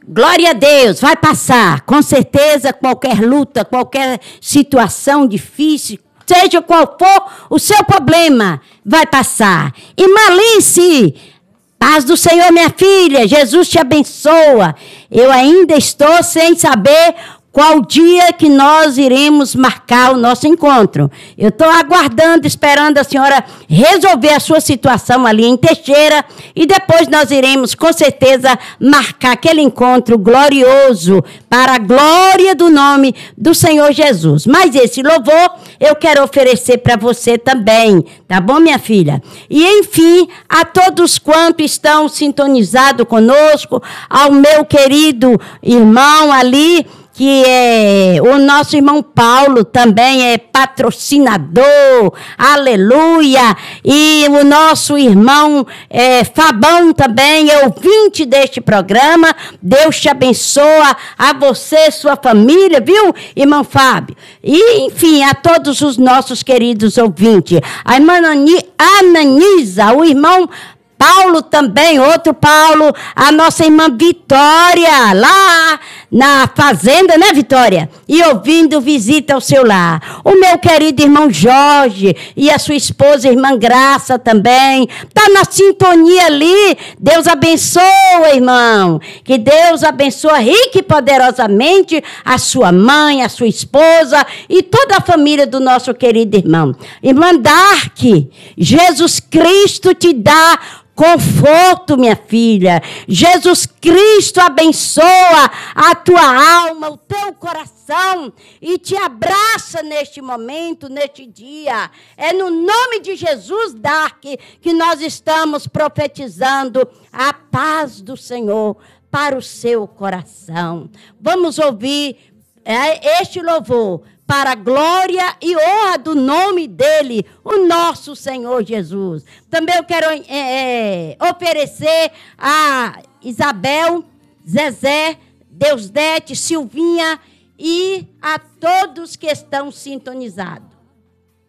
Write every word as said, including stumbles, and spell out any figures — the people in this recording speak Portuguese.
Glória a Deus, vai passar. Com certeza, qualquer luta, qualquer situação difícil, seja qual for o seu problema, vai passar. E Malice, paz do Senhor, minha filha, Jesus te abençoa. Eu ainda estou sem saber qual dia que nós iremos marcar o nosso encontro. Eu estou aguardando, esperando a senhora resolver a sua situação ali em Teixeira e depois nós iremos, com certeza, marcar aquele encontro glorioso para a glória do nome do Senhor Jesus. Mas esse louvor eu quero oferecer para você também, tá bom, minha filha? E, enfim, a todos quantos estão sintonizados conosco, ao meu querido irmão ali, que é o nosso irmão Paulo, também é patrocinador, aleluia, e o nosso irmão é, Fabão também é ouvinte deste programa. Deus te abençoa, a você, sua família, viu, irmão Fábio? E, enfim, a todos os nossos queridos ouvintes, a irmã Ananisa, o irmão Paulo também, outro Paulo, a nossa irmã Vitória, lá na fazenda, né, Vitória? E ouvindo visita ao seu lar. O meu querido irmão Jorge e a sua esposa, irmã Graça também. Está na sintonia ali. Deus abençoa, irmão. Que Deus abençoe rica e poderosamente a sua mãe, a sua esposa e toda a família do nosso querido irmão. Irmã Dark, Jesus Cristo te dá conforto, minha filha. Jesus Cristo abençoa a tua alma, o teu coração e te abraça neste momento, neste dia. É no nome de Jesus, Dark, que nós estamos profetizando a paz do Senhor para o seu coração. Vamos ouvir é, este louvor para a glória e honra do nome dele, o nosso Senhor Jesus. Também eu quero é, é, oferecer a Isabel, Zezé, Deusdete, Silvinha e a todos que estão sintonizados.